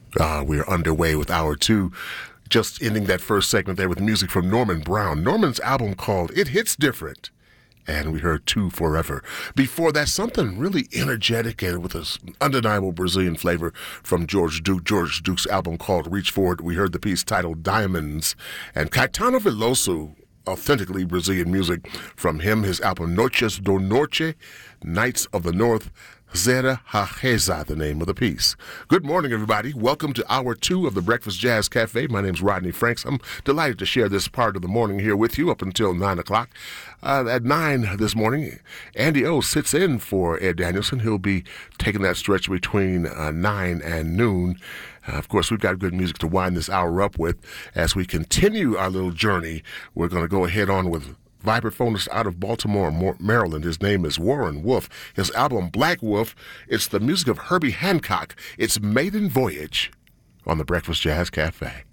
We're underway with hour two. Just ending that first segment there with music from Norman Brown. Norman's album called It Hits Different. And we heard Two Forever. Before that, something really energetic and with an undeniable Brazilian flavor from George Duke. George Duke's album called Reach Forward. We heard the piece titled Diamonds. And Caetano Veloso, authentically Brazilian music from him, his album Noites do Norte, Nights of the North. Zera Hajeza, the name of the piece. Good morning, everybody. Welcome to hour two of the Breakfast Jazz Cafe. My name's Rodney Franks. I'm delighted to share this part of the morning here with you up until 9 o'clock. At 9 this morning, Andy O sits in for Ed Danielson. He'll be taking that stretch between 9 and noon. Of course, we've got good music to wind this hour up with. As we continue our little journey, we're going to go ahead on with vibraphonist out of Baltimore, Maryland. His name is Warren Wolf. His album, Black Wolf, it's the music of Herbie Hancock. It's Maiden Voyage on the Breakfast Jazz Cafe.